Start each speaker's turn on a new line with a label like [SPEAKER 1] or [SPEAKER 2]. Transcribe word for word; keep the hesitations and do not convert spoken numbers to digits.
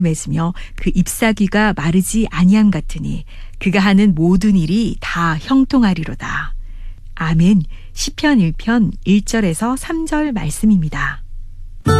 [SPEAKER 1] 맺으며 그 잎사귀가 마르지 아니함 같으니 그가 하는 모든 일이 다 형통하리로다. 아멘. 시편 일 편 일 절에서 삼 절 말씀입니다.